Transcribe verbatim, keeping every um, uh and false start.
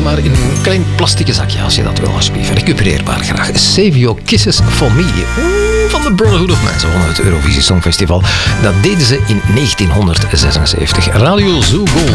maar in een klein plastic zakje, als je dat wil, alsjeblieft. Recupereerbaar graag. Save Your Kisses for Me. Van de Brotherhood of Man. Ze wonnen het Eurovisie Songfestival. Dat deden ze in negentienhonderdzesenzeventig. Radio Zoo Gold.